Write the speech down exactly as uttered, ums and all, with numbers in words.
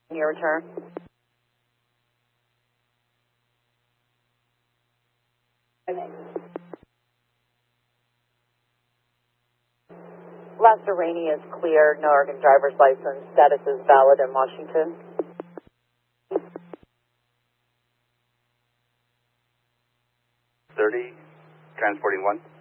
Your return. Okay. Lester Rainey is clear. No Oregon driver's license. Status is valid in Washington. thirty, transporting one.